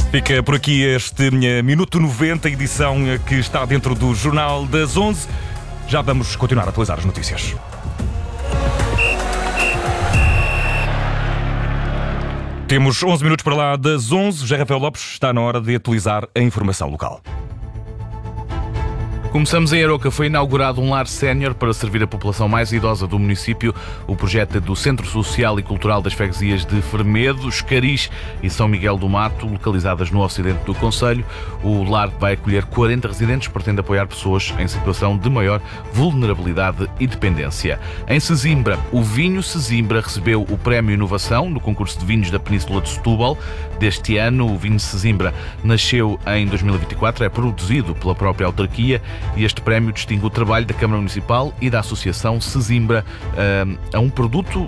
Fica por aqui este Minuto 90, edição que está dentro do Jornal das 11. Já vamos continuar a atualizar as notícias. Temos 11 minutos para lá das 11. José Rafael Lopes, está na hora de atualizar a informação local. Começamos em Aroca. Foi inaugurado um lar sénior para servir a população mais idosa do município. O projeto é do Centro Social e Cultural das Freguesias de Fermedo, Escariz e São Miguel do Mato, localizadas no ocidente do concelho. O lar vai acolher 40 residentes, pretende apoiar pessoas em situação de maior vulnerabilidade e dependência. Em Sesimbra, o vinho Sesimbra recebeu o Prémio Inovação no concurso de vinhos da Península de Setúbal. Deste ano, o vinho Sesimbra nasceu em 2024, é produzido pela própria autarquia. E este prémio distingue o trabalho da Câmara Municipal e da Associação Sesimbra a um produto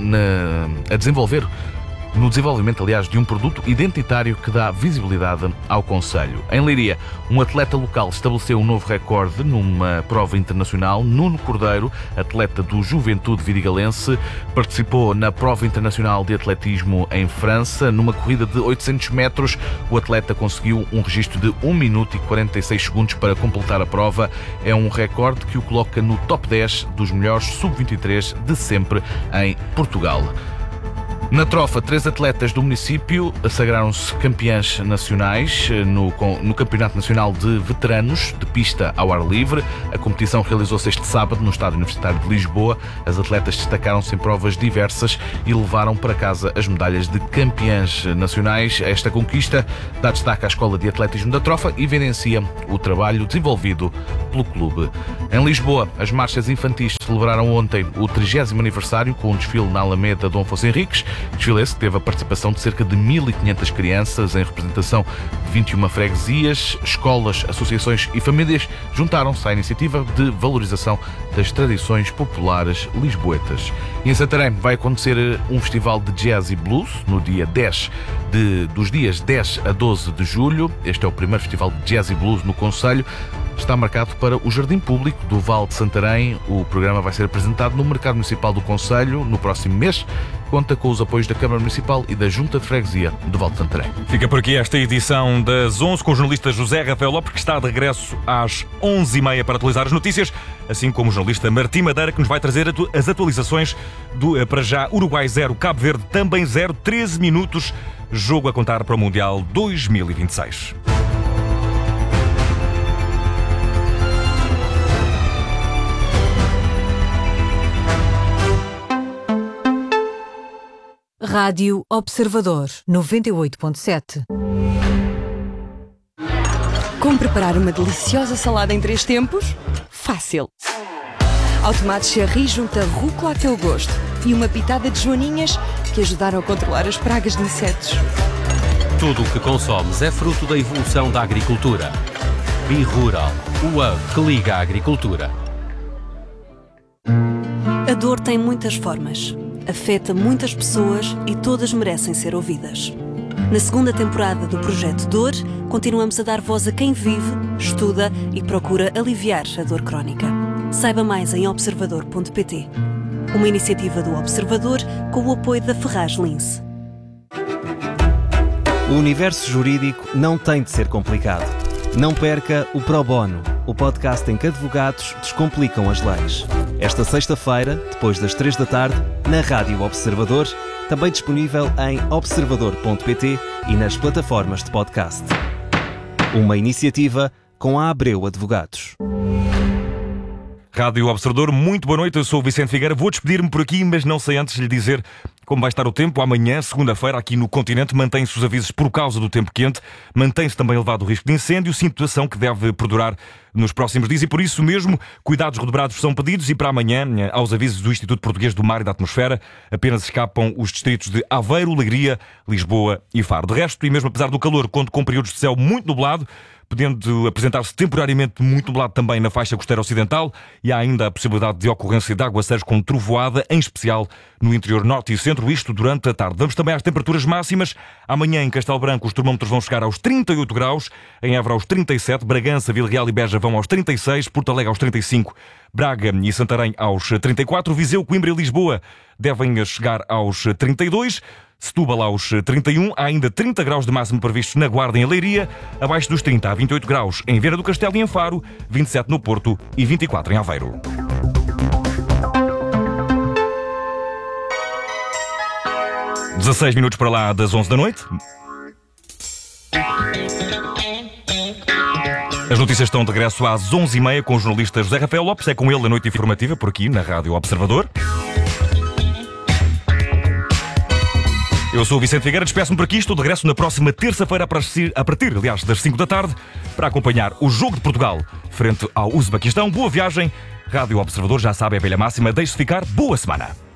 a desenvolver. No desenvolvimento, aliás, de um produto identitário que dá visibilidade ao concelho. Em Leiria, um atleta local estabeleceu um novo recorde numa prova internacional. Nuno Cordeiro, atleta do Juventude Vidigalense, participou na prova internacional de atletismo em França. Numa corrida de 800 metros, o atleta conseguiu um registro de 1 minuto e 46 segundos para completar a prova. É um recorde que o coloca no top 10 dos melhores sub-23 de sempre em Portugal. Na trofa, 3 atletas do município sagraram-se campeãs nacionais no Campeonato Nacional de Veteranos de Pista ao Ar Livre. A competição realizou-se este sábado no Estádio Universitário de Lisboa. As atletas destacaram-se em provas diversas e levaram para casa as medalhas de campeãs nacionais. Esta conquista dá destaque à Escola de Atletismo da Trofa e evidencia o trabalho desenvolvido pelo clube. Em Lisboa, as marchas infantis celebraram ontem o 30º aniversário com um desfile na Alameda Dom Afonso Henriques. Desfile esse teve a participação de cerca de 1.500 crianças em representação de 21 freguesias. Escolas, associações e famílias juntaram-se à iniciativa de valorização das tradições populares lisboetas. E em Santarém vai acontecer um festival de jazz e blues no dia 10 dos dias 10 a 12 de julho. Este é o primeiro festival de jazz e blues no concelho. Está marcado para o Jardim Público do Val de Santarém. O programa vai ser apresentado no Mercado Municipal do concelho no próximo mês. Conta com os apoios da Câmara Municipal e da Junta de Freguesia do Val de Santarém. Fica por aqui esta edição das 11 com o jornalista José Rafael Lopes, que está de regresso às 11h30 para atualizar as notícias, assim como o jornalista Martim Madeira, que nos vai trazer as atualizações do, para já, Uruguai 0, Cabo Verde também 0, 13 minutos, jogo a contar para o Mundial 2026. Rádio Observador 98.7. Como preparar uma deliciosa salada em 3 tempos? Fácil! Ao tomate cherry junta rúcula a teu gosto e uma pitada de joaninhas que ajudaram a controlar as pragas de insetos. Tudo o que consomes é fruto da evolução da agricultura. BeRural, o hub que liga a agricultura. A dor tem muitas formas. Afeta muitas pessoas e todas merecem ser ouvidas. Na segunda temporada do Projeto Dor, continuamos a dar voz a quem vive, estuda e procura aliviar a dor crónica. Saiba mais em observador.pt. Uma iniciativa do Observador com o apoio da Ferraz Lince. O universo jurídico não tem de ser complicado. Não perca o Pro Bono, o podcast em que advogados descomplicam as leis. Esta sexta-feira, depois das 3 da tarde, na Rádio Observador, também disponível em observador.pt e nas plataformas de podcast. Uma iniciativa com a Abreu Advogados. Rádio Observador, muito boa noite, eu sou o Vicente Figueira. Vou despedir-me por aqui, mas não sei antes lhe dizer como vai estar o tempo. Amanhã, segunda-feira, aqui no continente, mantém-se os avisos por causa do tempo quente, mantém-se também elevado o risco de incêndio, situação que deve perdurar nos próximos dias e por isso mesmo, cuidados redobrados são pedidos e para amanhã, aos avisos do Instituto Português do Mar e da Atmosfera, apenas escapam os distritos de Aveiro, Leiria, Lisboa e Faro. De resto, e mesmo apesar do calor, conto com períodos de céu muito nublado, podendo apresentar-se temporariamente muito nublado também na faixa costeira ocidental e há ainda a possibilidade de ocorrência de aguaceiros com trovoada, em especial no interior norte e centro, isto durante a tarde. Vamos também às temperaturas máximas. Amanhã em Castelo Branco os termómetros vão chegar aos 38 graus, em Évora aos 37, Bragança, Vila Real e Beja vão aos 36, Porto Alegre aos 35, Braga e Santarém aos 34, Viseu, Coimbra e Lisboa devem chegar aos 32, Setúbal aos 31, há ainda 30 graus de máximo previstos na Guarda e em Leiria, abaixo dos 30 há 28 graus em Viana do Castelo e em Faro, 27 no Porto e 24 em Aveiro. (16 minutos para lá das 11 da noite). As notícias estão de regresso às 11h30 com o jornalista José Rafael Lopes. É com ele a noite informativa por aqui na Rádio Observador. Eu sou o Vicente Figueira, despeço-me por aqui. Estou de regresso na próxima terça-feira a partir das 5 da tarde para acompanhar o jogo de Portugal frente ao Uzbequistão. Boa viagem. Rádio Observador, já sabe, é a velha máxima. Deixe-se ficar. Boa semana.